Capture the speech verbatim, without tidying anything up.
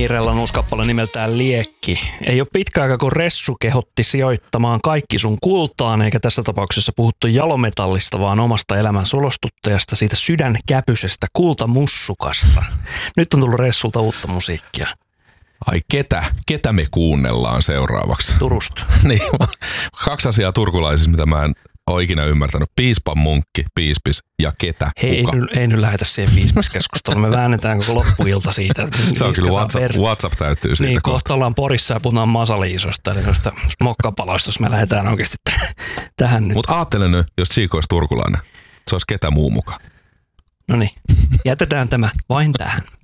Mirella nuuskappale nimeltään Liekki. Ei ole pitkä aika, kun Ressu kehotti sijoittamaan kaikki sun kultaan, eikä tässä tapauksessa puhuttu jalometallista, vaan omasta elämän solostuttajasta, siitä sydänkäpysestä kultamussukasta. Nyt on tullut Ressulta uutta musiikkia. Ai ketä? Ketä me kuunnellaan seuraavaksi? Turusta. Niin, kaksi asiaa turkulaisissa, mitä mä en ole ikinä ymmärtänyt. Piispan munkki, piispis ja ketä, Hei, kuka? ei, ei, ei nyt lähetä siihen piispiskeskusteluun. Me väännetään koko loppuilta siitä. Se on kyllä WhatsApp, per... WhatsApp täytyy siitä. Niin, kohta ollaan Porissa ja puhutaan Masaliisosta, eli noista mokkapaloista, jos me lähdetään oikeasti t- tähän nyt. Mutta ajattelen nyt, jos Chico olisi turkulainen, se olisi ketä muu mukaan. No niin, jätetään tämä vain tähän.